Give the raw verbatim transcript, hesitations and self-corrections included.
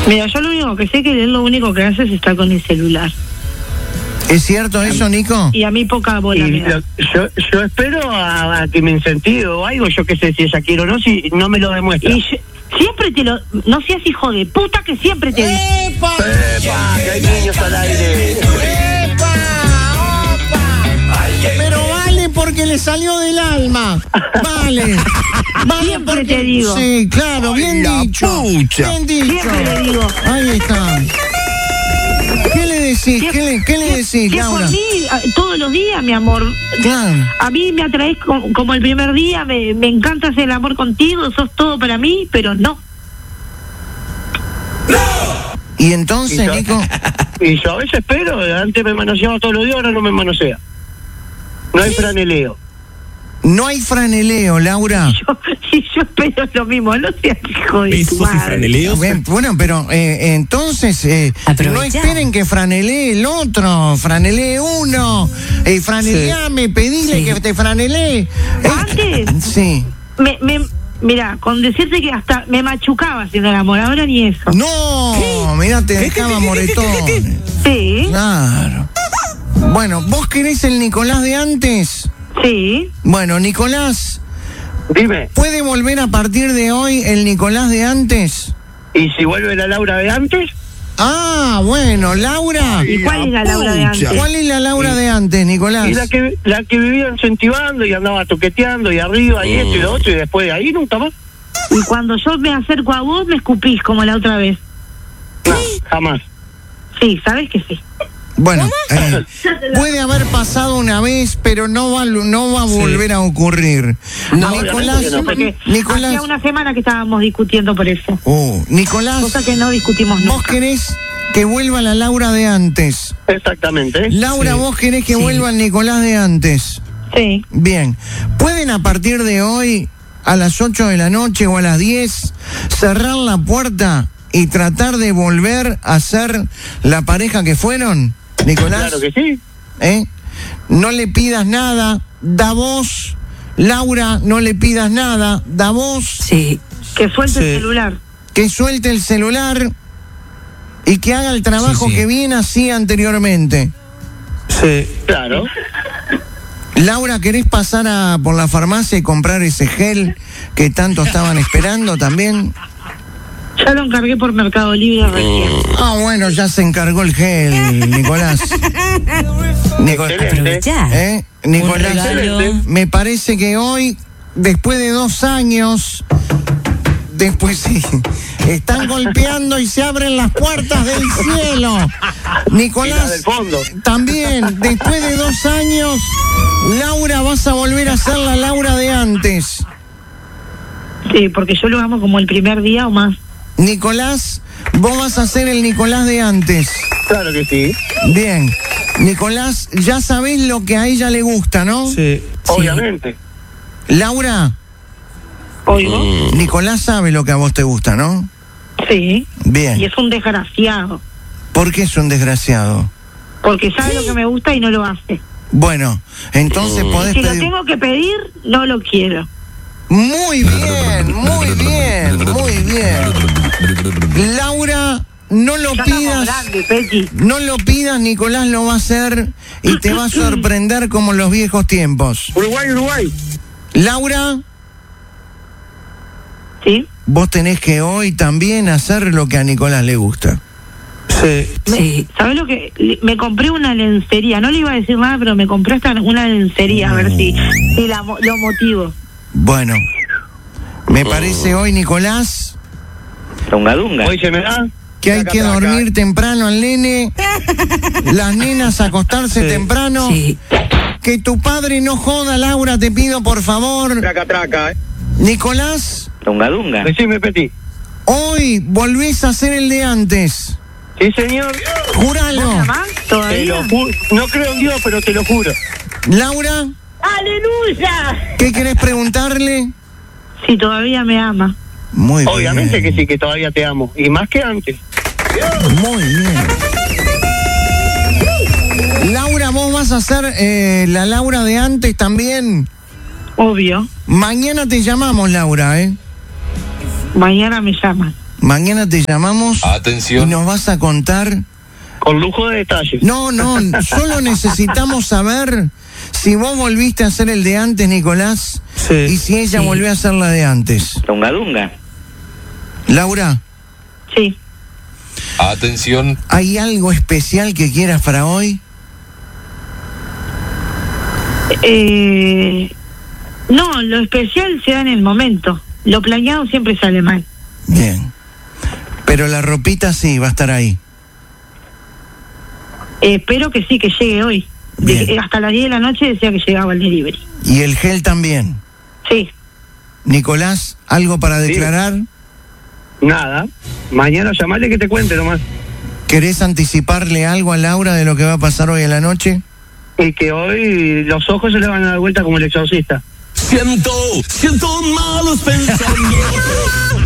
Mira, yo lo único que sé que él lo único que hace es estar con el celular. ¿Es cierto eso, Nico? Y a mí poca bola Y me da. lo- yo, yo espero a, a que me incentive o algo, yo qué sé si ella quiere o no, si no me lo demuestra. Y yo- siempre te lo... No seas hijo de puta que siempre te... ¡Epa! ¡Epa! Que hay niños al aire. ¡Epa! ¡Opa! Pero vale porque le salió del alma. Vale. Vale Siempre porque... te digo. Sí, claro, bien La dicho. pucha. Bien dicho. Siempre le digo. Ahí está. ¿Qué le decís? ¿Qué le, qué le decís, Que Laura? por mí, a- todos los días, mi amor. Claro. A mí me atraes como, como el primer día, me, me encanta hacer el amor contigo, sos todo para mí, pero no. Y entonces, Y yo- Nico, Y yo a veces espero, antes me manoseaba todos los días, ahora no me manosea. No hay franeleo. no hay franeleo, Laura. Yo, y yo espero lo mismo, no seas hijo de tu Besos y madre. franeleos. Bien, bueno, pero eh, entonces eh, no Aprovechá. esperen que franelee el otro, franelee uno, eh, franeleame, pedile Sí. que te franelee. Antes. Sí. Me, me, mira, con decirte que hasta me machucaba haciendo el amor, ahora ni eso. No, mirá, te dejaba moretón. Sí, Claro. Bueno, ¿vos querés el Nicolás de antes? sí. Bueno, Nicolás, Dime, ¿puede volver a partir de hoy el Nicolás de antes? ¿y si vuelve la Laura de antes? Ah, bueno, Laura. ¿Y cuál es la Laura de antes? ¿Cuál es la Laura de antes, Nicolás? Y la que, la que vivía incentivando y andaba toqueteando y arriba y esto y lo otro y después de ahí nunca más. Y cuando yo me acerco a vos, me escupís como la otra vez. No, jamás. Sí, sabes que sí. Bueno, eh, puede haber pasado una vez, pero no va, no va a volver a ocurrir. No, Nicolás, obviamente que no, Porque Nicolás, hacía una semana que estábamos discutiendo por eso. oh, Nicolás, Cosa que no discutimos vos nunca. querés que vuelva la Laura de antes. Exactamente. Laura, Sí. vos querés que Sí. vuelva el Nicolás de antes. Sí. Bien, ¿pueden a partir de hoy, a las ocho de la noche o a las diez, cerrar la puerta y tratar de volver a ser la pareja que fueron, Nicolás? Claro que sí. ¿Eh? No le pidas nada, da vos. Laura, no le pidas nada, da vos. Sí. Que suelte Sí. el celular. Que suelte el celular y que haga el trabajo Sí, sí. que viene así anteriormente. Sí. Claro. Laura, ¿querés pasar a, por la farmacia y comprar ese gel que tanto estaban esperando también? Ya lo encargué por Mercado Libre recién. Ah, bueno, ya se encargó el gel, Nicolás. Nico- Excelente. Aprovechá. ¿Eh? Nicolás, Un regalo. me parece que hoy, después de dos años, después sí, están golpeando y se abren las puertas del cielo. Y la Nicolás, del fondo. también, después de dos años, Laura, vas a volver a ser la Laura de antes. Sí, porque yo lo amo como el primer día o más. Nicolás, vos vas a ser el Nicolás de antes. Claro que sí. Bien. Nicolás, ya sabés lo que a ella le gusta, ¿no? Sí. Obviamente. Laura, Oigo. Nicolás sabe lo que a vos te gusta, ¿no? Sí. Bien. Y es un desgraciado. ¿Por qué es un desgraciado? Porque sabe lo que me gusta y no lo hace. Bueno, entonces podés Si lo pedir... tengo que pedir, no lo quiero. Muy bien, muy bien, muy bien. Laura, no lo Ya estamos pidas, grandes, Peti. no lo pidas, Nicolás lo va a hacer y te va a sorprender como en los viejos tiempos. Uruguay, Uruguay. Laura, ¿Sí? vos tenés que hoy también hacer lo que a Nicolás le gusta. Sí. Sí. ¿Sabes lo que? Le- Me compré una lencería. No le iba a decir nada, pero me compré hasta una lencería. A ver si, si la mo- lo motivo. Bueno, me parece hoy, Nicolás, Hoy se me da. que hay que dormir temprano al nene, las nenas acostarse Sí. temprano. Sí. Que tu padre no joda, Laura, te pido por favor. Traca, traca, eh. Nicolás, Dunga Dunga. Decime, Peti. hoy volvés a ser el de antes. Sí, señor. Juralo. ¿Nada más? Te ¿Todavía? lo ju- no creo en Dios, pero te lo juro. Laura, ¡Aleluya! ¿qué querés preguntarle? Si todavía me ama. Muy bien. Obviamente que sí, que todavía te amo. Y más que antes. Muy bien. Laura, vos vas a ser eh, la Laura de antes también. Obvio. Mañana te llamamos, Laura, ¿eh? Mañana me llaman. Mañana te llamamos y Atención. nos vas a contar. Con lujo de detalles. No, no, solo necesitamos saber si vos volviste a hacer el de antes, Nicolás, Sí. y si ella Sí. volvió a hacer la de antes. Dunga Dunga. Laura, Sí. Atención. ¿hay algo especial que quieras para hoy? Eh, no, lo especial se da en el momento. Lo planeado siempre sale mal. Bien. Pero la ropita sí, va a estar ahí. Eh, espero que sí, que llegue hoy. De- Bien. eh, hasta las diez de la noche decía que llegaba el delivery. Y el gel también. Sí. Nicolás, ¿algo para Sí. declarar? Nada. Mañana llamale que te cuente nomás. ¿Querés anticiparle algo a Laura de lo que va a pasar hoy a la noche? Y que hoy los ojos se le van a dar vuelta como el exorcista. Siento, siento malos pensamientos.